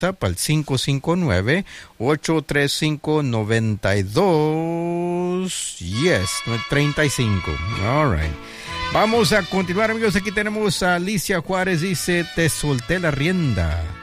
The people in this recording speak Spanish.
WhatsApp al 559-835-92. Yes, 35. All right. Vamos a continuar, amigos. Aquí tenemos a Alicia Juárez. Dice, te solté la rienda.